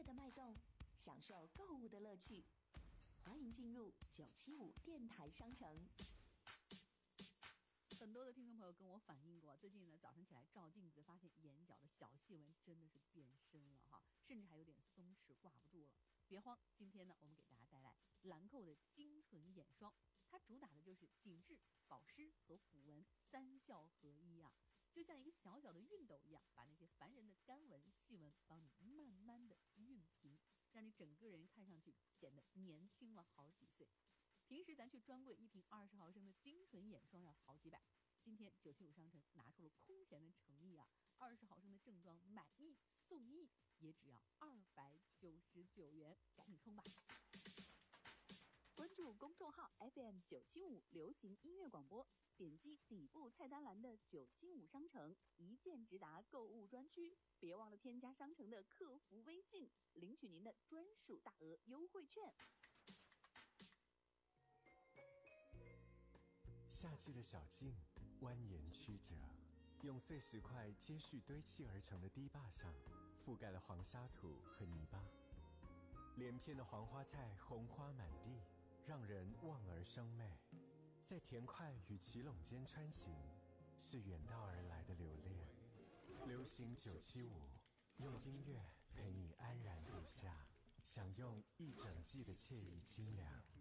的脉动，享受购物的乐趣。欢迎进入975电台商城。 很多的听众朋友跟我反映过，最近呢早晨起来照镜子，发现眼角的小细纹真的是变深了哈，甚至还有点松弛挂不住了。别慌，今天呢我们给大家带来兰蔻的精纯眼霜，它主打的就是紧致、保湿和抚纹三效合一啊，就像一个小小的熨斗一样，把那些烦人的干纹、细纹帮你慢慢的熨平，让你整个人看上去显得年轻了好几岁。平时咱去专柜一瓶20毫升的精纯眼霜要好几百，今天975商城拿出了空前的诚意啊！20毫升的正装买1送1，也只要299元，赶紧冲吧！关注公众号 FM975 流行音乐广播，点击底部菜单栏的975商城，一键直达购物专区。别忘了添加商城的客服微信，领取您的专属大额优惠券。 夏季的小径蜿蜒曲折，用碎石块接续堆砌而成的堤坝上，覆盖了黄沙土和泥巴。连片的黄花菜红花满地，让人望而生媚。在田块与奇垄间穿行，是远道而来的留恋。流行975，用音乐陪你安然度夏，享用一整季的惬意清凉。